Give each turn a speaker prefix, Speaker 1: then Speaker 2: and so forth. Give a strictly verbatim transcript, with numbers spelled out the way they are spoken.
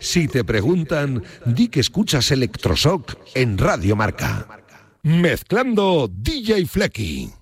Speaker 1: Si te preguntan, di que escuchas Electroshock en Radio Marca. Mezclando D J Flecky.